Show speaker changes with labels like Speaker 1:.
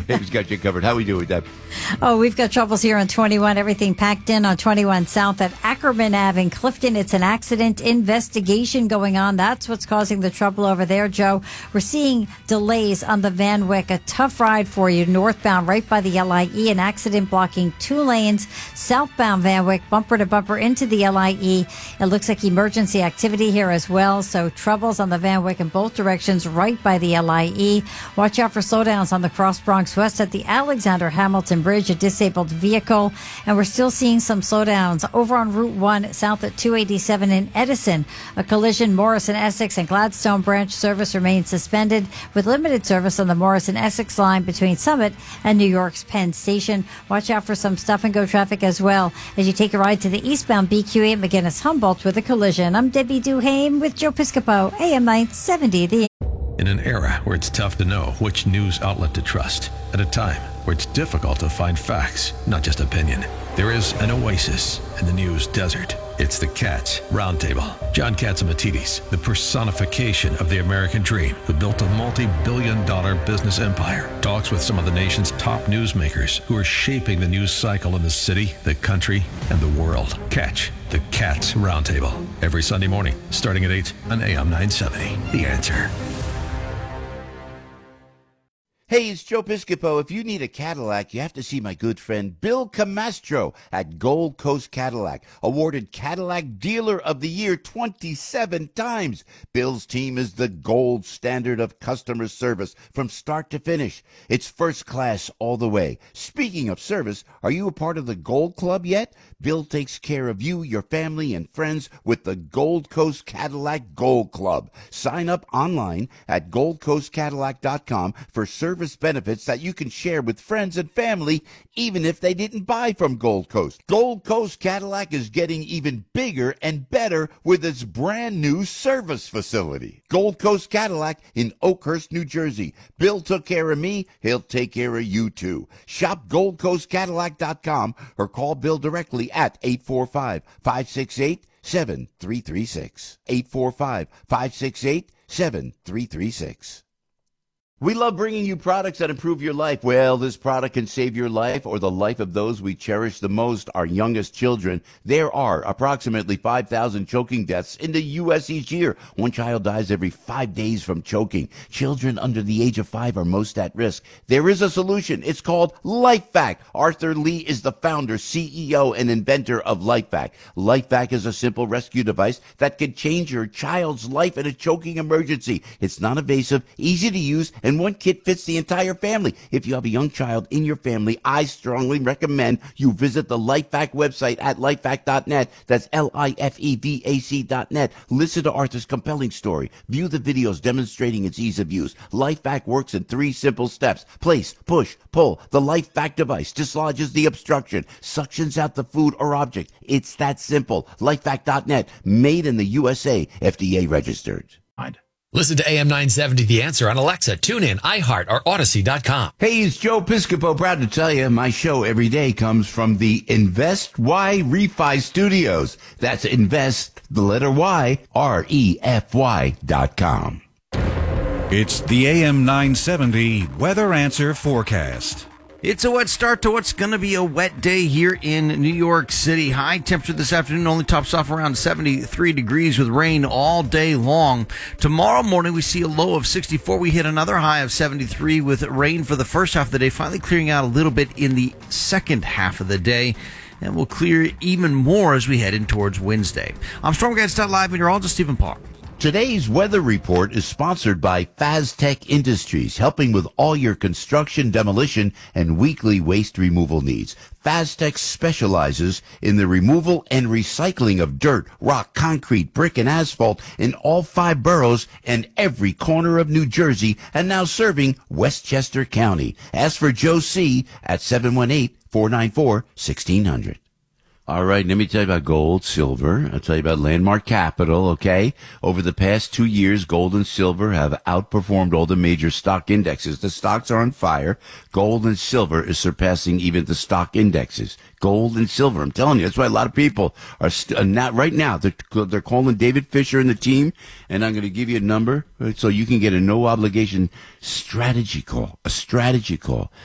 Speaker 1: Dave's got you covered. How we doing, Deb?
Speaker 2: Oh, we've got troubles here on 21. Everything packed in on 21 South at Ackerman Ave in Clifton. It's an accident investigation going on. That's what's causing the trouble over there, Joe. We're seeing delays on the Van Wyck. A tough ride for you northbound right by the LIE. An accident blocking 2 lanes. Southbound Van Wyck, bumper to bumper into the LIE. It looks like emergency activity here as well. So troubles on the Van Wyck in both directions right by the LIE. Watch out for slowdowns on the Cross Bronx West at the Alexander Hamilton Bridge, a disabled vehicle. And we're still seeing some slowdowns over on Route 1 south at 287 in Edison. A collision, Morrison, Essex and Gladstone branch service remains suspended with limited service on the Morrison, Essex line between Summit and New York's Penn Station. Watch out for some stop-and-go traffic as well as you take a ride to the eastbound BQ8 McGinnis-Humboldt with a collision. I'm Debbie Duhame with Joe Piscopo, AM 970.
Speaker 3: In an era where it's tough to know which news outlet to trust, at a time where it's difficult to find facts, not just opinion, there is an oasis in the news desert. It's the Cats Roundtable. John Catsimatidis, the personification of the American dream, who built a multi-billion-dollar business empire, talks with some of the nation's top newsmakers who are shaping the news cycle in the city, the country, and the world. Catch the Cats Roundtable every Sunday morning, starting at 8 on AM 970. The Answer.
Speaker 1: Hey, it's Joe Piscopo. If you need a Cadillac, you have to see my good friend Bill Camastro at Gold Coast Cadillac, awarded Cadillac Dealer of the Year 27 times. Bill's team is the gold standard of customer service from start to finish. It's first class all the way. Speaking of service, are you a part of the Gold Club yet? Bill takes care of you, your family, and friends with the Gold Coast Cadillac Gold Club. Sign up online at goldcoastcadillac.com for service benefits that you can share with friends and family, even if they didn't buy from Gold Coast. Gold Coast Cadillac is getting even bigger and better with its brand new service facility. Gold Coast Cadillac in Oakhurst, New Jersey. Bill took care of me. He'll take care of you too. Shop goldcoastcadillac.com or call Bill directly at 845-568-7336. 845-568-7336. We love bringing you products that improve your life. Well, this product can save your life or the life of those we cherish the most, our youngest children. There are approximately 5,000 choking deaths in the U.S. each year. One child dies every 5 days from choking. Children under the age of 5 are most at risk. There is a solution. It's called LifeVac. Arthur Lee is the founder, CEO, and inventor of LifeVac. LifeVac is a simple rescue device that can change your child's life in a choking emergency. It's non-invasive, easy to use, and one kit fits the entire family. If you have a young child in your family, I strongly recommend you visit the LifeVac website at lifevac.net. That's LIFEVAC.net. Listen to Arthur's compelling story. View the videos demonstrating its ease of use. LifeVac works in 3 simple steps. Place, push, pull. The LifeVac device dislodges the obstruction, suctions out the food or object. It's that simple. LifeVac.net. Made in the USA. FDA registered.
Speaker 4: Listen to AM 970 The Answer on Alexa, TuneIn, iHeart, or Odyssey.com.
Speaker 1: Hey, it's Joe Piscopo. Proud to tell you my show every day comes from the Invest Y Refi Studios. That's Invest, the letter Y, REFY.com.
Speaker 5: It's the AM 970 Weather Answer Forecast.
Speaker 6: It's a wet start to what's going to be a wet day here in New York City. High temperature this afternoon only tops off around 73 degrees with rain all day long. Tomorrow morning, we see a low of 64. We hit another high of 73 with rain for the first half of the day, finally clearing out a little bit in the second half of the day. And we'll clear even more as we head in towards Wednesday. I'm StormGuide.live meteorologist Stephen Parr.
Speaker 1: Today's weather report is sponsored by Faztech Industries, helping with all your construction, demolition, and weekly waste removal needs. Faztech specializes in the removal and recycling of dirt, rock, concrete, brick, and asphalt in all 5 boroughs and every corner of New Jersey, and now serving Westchester County. Ask for Joe C. at 718-494-1600. All right, let me tell you about gold, silver. I'll tell you about Landmark Capital, okay? Over the past 2 years, gold and silver have outperformed all the major stock indexes. The stocks are on fire. Gold and silver is surpassing even the stock indexes. Gold and silver, I'm telling you. That's why a lot of people are not right now. They're calling David Fisher and the team, and I'm going to give you a number so you can get a no-obligation strategy call, a strategy call.